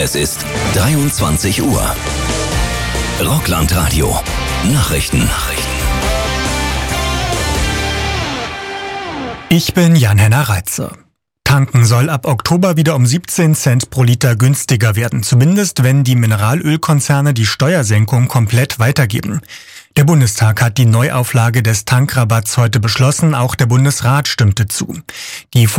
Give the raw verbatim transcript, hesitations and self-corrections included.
Es ist dreiundzwanzig Uhr. Rockland-Radio. Nachrichten. Nachrichten. Ich bin Jan-Henner Reitze. Tanken soll ab Oktober wieder um siebzehn Cent pro Liter günstiger werden, zumindest wenn die Mineralölkonzerne die Steuersenkung komplett weitergeben. Der Bundestag hat die Neuauflage des Tankrabatts heute beschlossen, auch der Bundesrat stimmte zu. Die